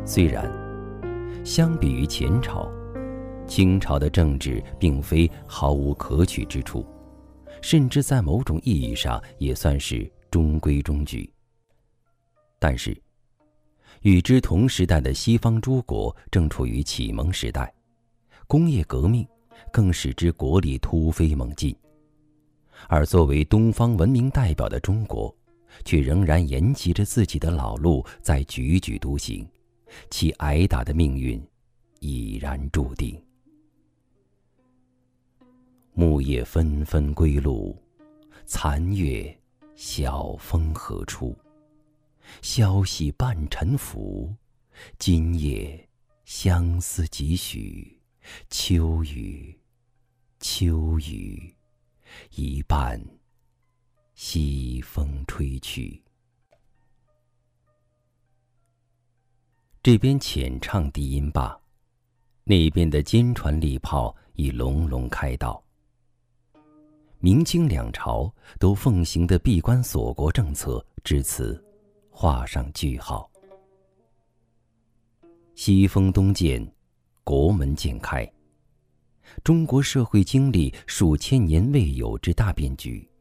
虽然相比于前朝，清朝的政治并非毫无可取之处，甚至在某种意义上也算是中规中矩。但是，与之同时代的西方诸国正处于启蒙时代，工业革命更使之国力突飞猛进，而作为东方文明代表的中国，却仍然沿袭着自己的老路在踽踽独行，其挨打的命运已然注定。木叶纷纷归路，残月晓风何处？消息半沉浮，今夜相思几许？秋雨，秋雨，一半西风吹去。这边浅唱低音罢，那边的坚船利炮已隆隆开道。明清两朝都奉行的闭关锁国政策至此画上句号。西风东渐，国门渐开，中国社会经历数千年未有之大变局。